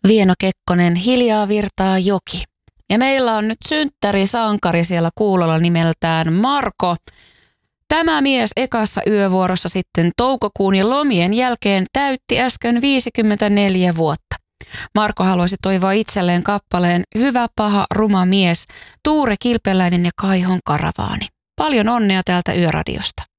Vieno Kekkonen, Hiljaa virtaa joki. Ja meillä on nyt synttärisankari siellä kuulolla nimeltään Marko. Tämä mies ekassa yövuorossa sitten toukokuun ja lomien jälkeen täytti äsken 54 vuotta. Marko haluaisi toivoa itselleen kappaleen Hyvä, paha, ruma mies, Tuure Kilpeläinen ja Kaihon karavaani. Paljon onnea täältä Yöradiosta.